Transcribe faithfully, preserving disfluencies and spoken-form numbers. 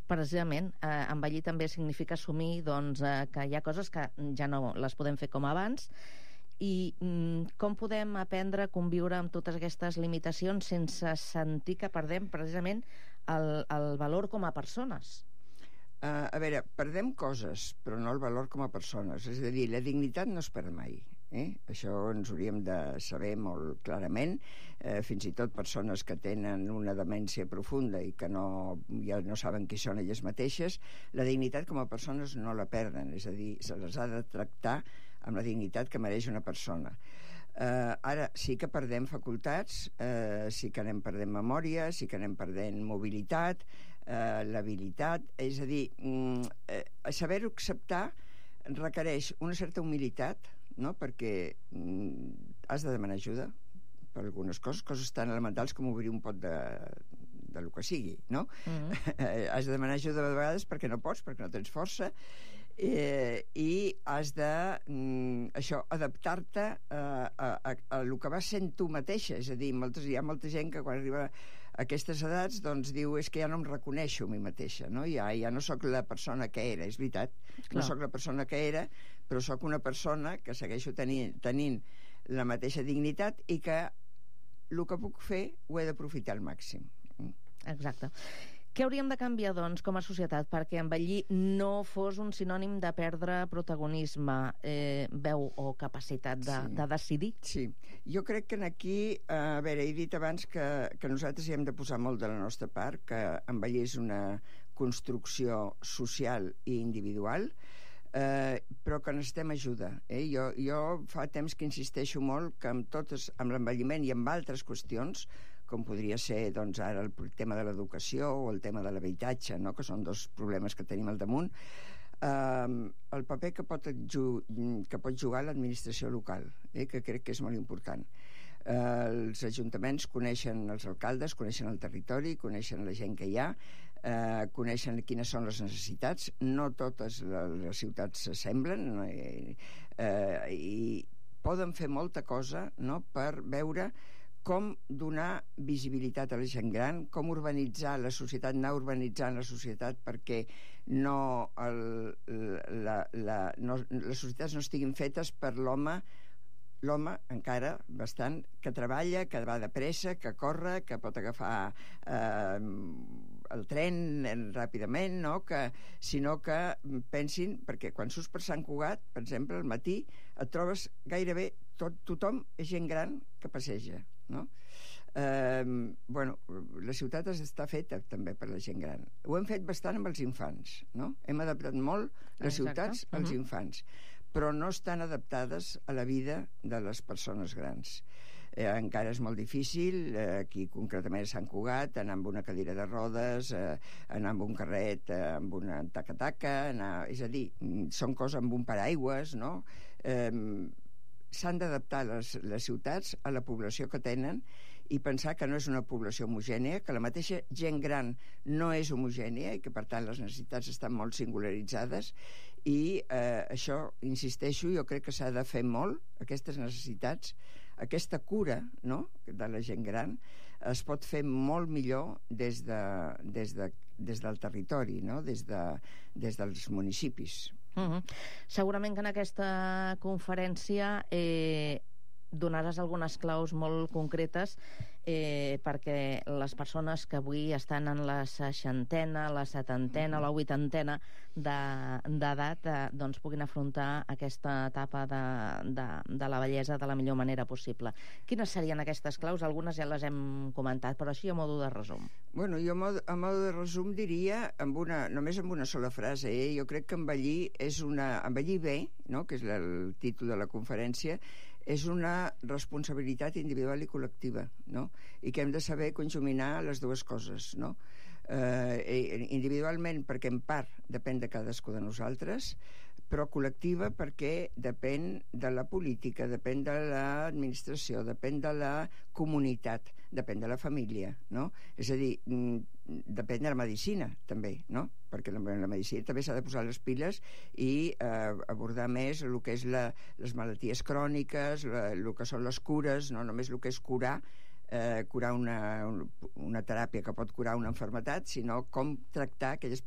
Precisament, eh, envellir també significa assumir doncs, eh, que hi ha coses que ja no les podem fer com abans. I mm, com podem aprendre a conviure amb totes aquestes limitacions sense sentir que perdem precisament el, el valor com a persones? Uh, a veure, perdem coses, però no el valor com a persones. És a dir, la dignitat no es perd mai. Eh? Això ens hauríem de saber molt clarament. Eh, fins i tot persones que tenen una demència profunda i que no, ja no saben qui són elles mateixes, la dignitat com a persones no la perden. És a dir, se les ha de tractar amb la dignitat que mereix una persona. Eh, ara, sí que perdem facultats, eh, sí que anem perdent memòria, sí que anem perdent mobilitat, eh, l'habilitat, és a dir, mm, eh, saber-ho acceptar requereix una certa humilitat, no? Perquè mm, has de demanar ajuda per algunes coses, coses tan elementals com obrir un pot de, de lo que sigui, no? Mm-hmm. Has de demanar ajuda de vegades perquè no pots, perquè no tens força, eh, i has de mm, això, adaptar-te a, a, a, a lo que vas sent tu mateixa. És a dir, moltes, hi ha molta gent que quan arriba a aquestes edats doncs diu, és que ja no em reconeixo a mi mateixa, no? Ja, ja no sóc la persona que era, és veritat. Clar. No sóc la persona que era, però sóc una persona que segueixo tenint, tenint la mateixa dignitat i que el que puc fer ho he d'aprofitar al màxim. Exacte. Què hauríem de canviar, doncs, com a societat perquè envellir no fos un sinònim de perdre protagonisme, eh, veu o capacitat de, sí. de decidir? Sí. Jo crec que aquí, eh, a veure, he dit abans que, que nosaltres hi hem de posar molt de la nostra part, que envellir és una construcció social i individual, Eh, però que necessitem ajuda. Eh? Jo, jo fa temps que insisteixo molt que amb totes, amb l'envelliment i amb altres qüestions, com podria ser doncs, ara el tema de l'educació o el tema de l'habitatge, no? Que són dos problemes que tenim al damunt, eh, el paper que pot, que pot jugar l'administració local, eh? Que crec que és molt important. Eh, els ajuntaments coneixen els alcaldes, coneixen el territori, coneixen la gent que hi ha, eh, coneixen quines són les necessitats. No totes les ciutats s'assemblen, eh, eh, i poden fer molta cosa, no?, per veure com donar visibilitat a la gent gran, com urbanitzar la societat, anar urbanitzant la societat perquè no, el, la, la, no les societats no estiguin fetes per l'home l'home encara bastant que treballa, que va de pressa, que corre, que pot agafar eh, el tren ràpidament, no? Que, sinó que pensin, perquè quan surts per Sant Cugat, per exemple, al matí et trobes gairebé tot, tothom és gent gran que passeja, no? Eh, bueno, la ciutat està feta també per la gent gran. Ho hem fet bastant amb els infants, no? Hem adaptat molt les Exacte. ciutats als uh-huh. infants, però no estan adaptades a la vida de les persones grans. Eh, encara és molt difícil, eh, aquí concretament a Sant Cugat, anar amb una cadira de rodes, eh, anar amb un carret, eh, amb una taca-taca, anar, és a dir, són coses amb un paraigües, no? Eh, s'han d'adaptar les, les ciutats a la població que tenen i pensar que no és una població homogènia, que la mateixa gent gran no és homogènia i que per tant les necessitats estan molt singularitzades i eh, això, insisteixo, jo crec que s'ha de fer molt, aquestes necessitats, aquesta cura, no?, de la gent gran es pot fer molt millor des, de, des, de, des del territori, no?, des, de, des dels municipis. Uh-huh. Segurament que en aquesta conferència eh, donaràs algunes claus molt concretes eh, perquè les persones que avui estan en la seixantena, la setantena o la vuitantena d'edat de, eh, doncs puguin afrontar aquesta etapa de, de, de la bellesa de la millor manera possible. Quines serien aquestes claus? Algunes ja les hem comentat, però així a modo de resum. Bueno, jo a modo, a modo de resum diria amb una, només amb una sola frase, eh? Jo crec que envellir és una... envellir bé, no?, que és el títol de la conferència, és una responsabilitat individual i col·lectiva, no? I que hem de saber conjuminar les dues coses, no? Eh, individualment perquè en part depèn de cadascú de nosaltres, però col·lectiva perquè depèn de la política, depèn de l'administració, depèn de la comunitat, depèn de la família, no? És a dir, depèn de la medicina també, no? Perquè la, la medicina també s'ha de posar les piles i eh, abordar més el que és la, les malalties cròniques, la, el que són les cures, no només el que és curar, eh, curar una, una teràpia que pot curar una malaltia, sinó com tractar aquelles